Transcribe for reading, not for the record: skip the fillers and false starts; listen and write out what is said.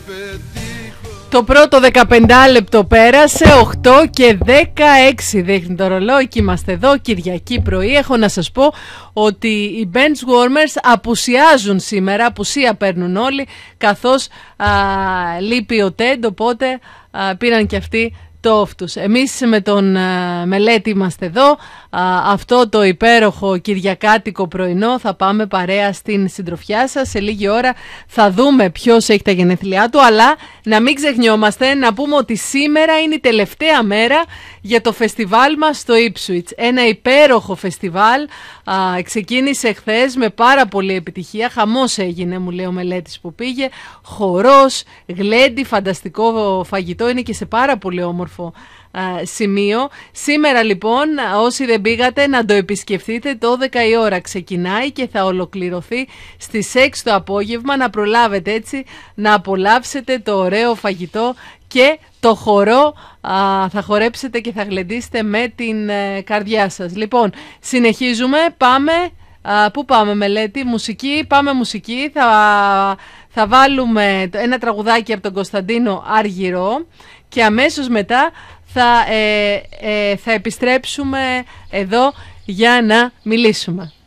Το πρώτο 15 λεπτό πέρασε, 8 και 16 δείχνει το ρολόι και είμαστε εδώ Κυριακή πρωί. Έχω να σας πω ότι οι Benchwarmers απουσιάζουν σήμερα, απουσία παίρνουν όλοι, καθώς λείπει ο Τέντ, οπότε πήραν και αυτοί το off τους. Εμείς με τον Μελέτη είμαστε εδώ. Αυτό το υπέροχο κυριακάτικο πρωινό θα πάμε παρέα στην συντροφιά σας. Σε λίγη ώρα θα δούμε ποιος έχει τα γενέθλιά του, αλλά να μην ξεχνιόμαστε να πούμε ότι σήμερα είναι η τελευταία μέρα για το φεστιβάλ μας στο Ipswich. Ένα υπέροχο φεστιβάλ, ξεκίνησε χθες με πάρα πολύ επιτυχία. Χαμός έγινε, μου λέει ο Μελέτης που πήγε. Χορός, γλέντι, φανταστικό φαγητό, είναι και σε πάρα πολύ όμορφο σημείο. Σήμερα λοιπόν όσοι δεν πήγατε να το επισκεφτείτε, το 12 η ώρα ξεκινάει και θα ολοκληρωθεί στις 6 το απόγευμα, να προλάβετε έτσι να απολαύσετε το ωραίο φαγητό και το χορό, θα χορέψετε και θα γλεντήσετε με την καρδιά σας. Λοιπόν, συνεχίζουμε, πάμε. Πού πάμε Μελέτη? Μουσική, πάμε μουσική. Θα βάλουμε ένα τραγουδάκι από τον Κωνσταντίνο Άργυρο και αμέσως μετά θα επιστρέψουμε εδώ για να μιλήσουμε.